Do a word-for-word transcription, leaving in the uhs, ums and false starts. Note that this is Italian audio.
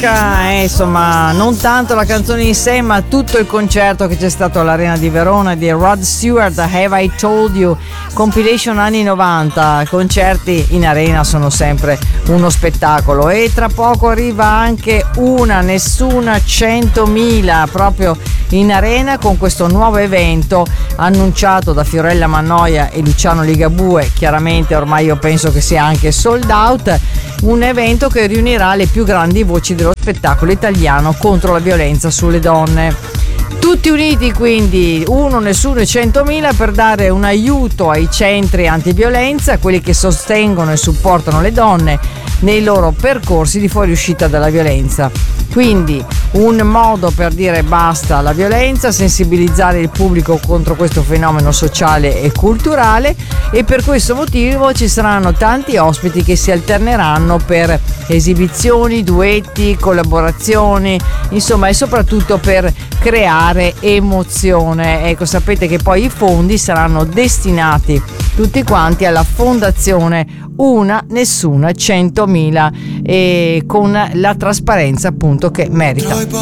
manca eh, insomma non tanto la canzone in sé, ma tutto il concerto che c'è stato all'Arena di Verona di Rod Stewart, Have I Told You, compilation anni novanta. Concerti in arena sono sempre uno spettacolo, e tra poco arriva anche una Nessuna centomila proprio in arena con questo nuovo evento annunciato da Fiorella Mannoia e Luciano Ligabue. Chiaramente ormai io penso che sia anche sold out, un evento che riunirà le più grandi voci dello spettacolo italiano contro la violenza sulle donne. Tutti uniti quindi, uno, nessuno e centomila, per dare un aiuto ai centri antiviolenza, quelli che sostengono e supportano le donne nei loro percorsi di fuoriuscita dalla violenza. Quindi un modo per dire basta alla violenza, sensibilizzare il pubblico contro questo fenomeno sociale e culturale, e per questo motivo ci saranno tanti ospiti che si alterneranno per esibizioni, duetti, collaborazioni, insomma, e soprattutto per creare emozione. Ecco, sapete che poi i fondi saranno destinati tutti quanti alla fondazione Una Nessuna centomila, e con la trasparenza appunto che merita.